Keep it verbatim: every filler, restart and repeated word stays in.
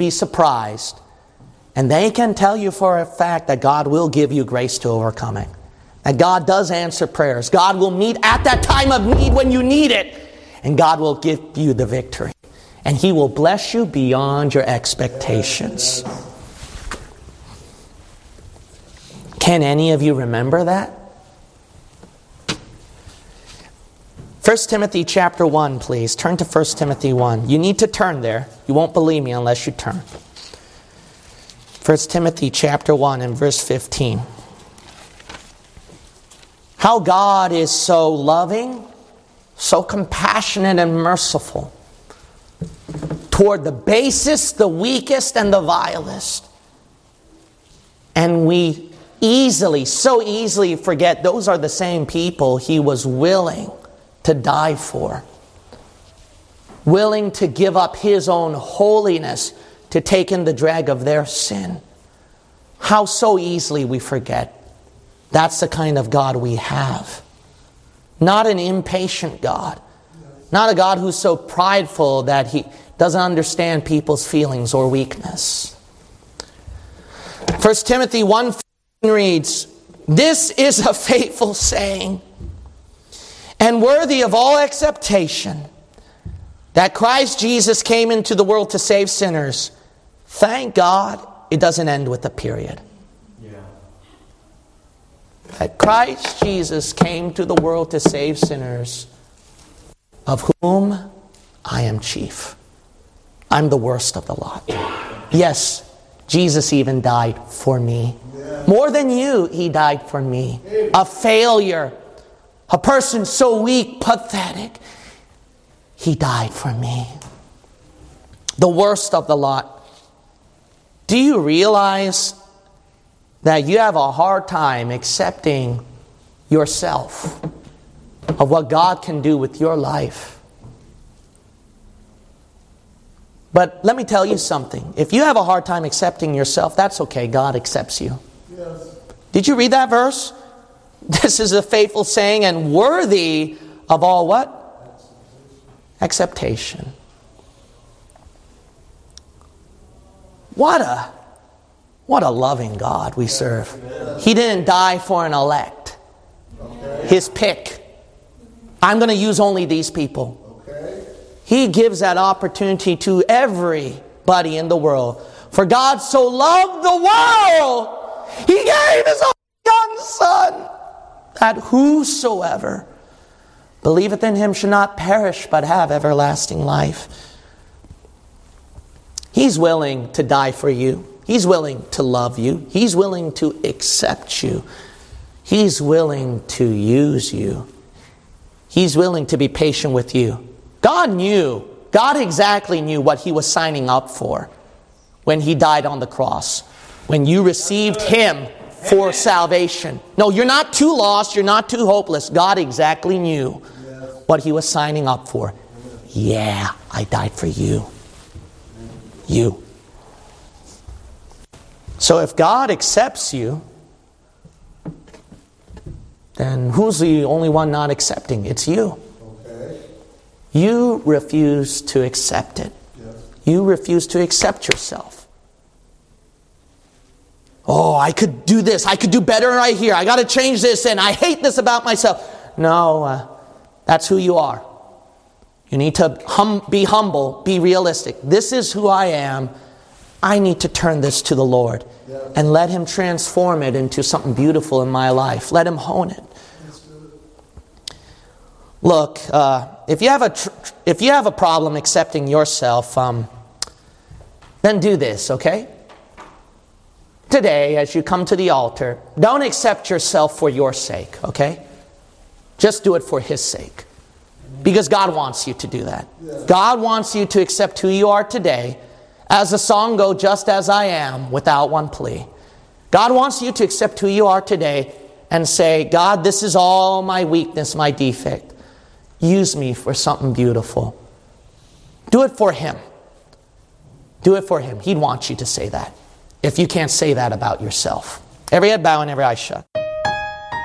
be surprised. And they can tell you for a fact that God will give you grace to overcome it. That God does answer prayers. God will meet at that time of need when you need it. And God will give you the victory. And He will bless you beyond your expectations. Can any of you remember that? First Timothy chapter one, please. Turn to First Timothy one. You need to turn there. You won't believe me unless you turn. First Timothy chapter one and verse fifteen. How God is so loving, so compassionate and merciful toward the basest, the weakest, and the vilest. And we easily, so easily forget those are the same people He was willing to die for. Willing to give up His own holiness to take in the drag of their sin. How so easily we forget. That's the kind of God we have. Not an impatient God. Not a God who's so prideful that He doesn't understand people's feelings or weakness. First Timothy one reads, "This is a faithful saying and worthy of all acceptation, that Christ Jesus came into the world to save sinners." Thank God it doesn't end with a period. Yeah. That Christ Jesus came to the world to save sinners, of whom I am chief. I'm the worst of the lot. Yes, Jesus even died for me. Yeah. More than you, He died for me. A failure. A person so weak, pathetic. He died for me. The worst of the lot. Do you realize that you have a hard time accepting yourself, of what God can do with your life? But let me tell you something. If you have a hard time accepting yourself, that's okay. God accepts you. Yes. Did you read that verse? This is a faithful saying and worthy of all what? Acceptation. What a, what a loving God we serve. He didn't die for an elect. His pick. I'm going to use only these people. He gives that opportunity to everybody in the world. For God so loved the world, He gave His only young Son, that whosoever believeth in Him should not perish, but have everlasting life. He's willing to die for you. He's willing to love you. He's willing to accept you. He's willing to use you. He's willing to be patient with you. God knew, God exactly knew what He was signing up for when He died on the cross. When you received Him for salvation. No, you're not too lost, you're not too hopeless. God exactly knew what He was signing up for. Yeah, I died for you. You. So if God accepts you, then who's the only one not accepting? It's you. You refuse to accept it. Yes. You refuse to accept yourself. Oh, I could do this. I could do better right here. I got to change this, and I hate this about myself. No, uh, that's who you are. You need to hum- be humble, be realistic. This is who I am. I need to turn this to the Lord. Yeah. And let Him transform it into something beautiful in my life. Let Him hone it. Look, uh, if you have a tr- if you have a problem accepting yourself, um, then do this, okay? Today, as you come to the altar, don't accept yourself for your sake, okay? Just do it for His sake. Because God wants you to do that. Yeah. God wants you to accept who you are today. As the song goes, just as I am, without one plea. God wants you to accept who you are today and say, God, this is all my weakness, my defect. Use me for something beautiful. Do it for Him. Do it for Him. He'd want you to say that. If you can't say that about yourself. Every head bow and every eye shut.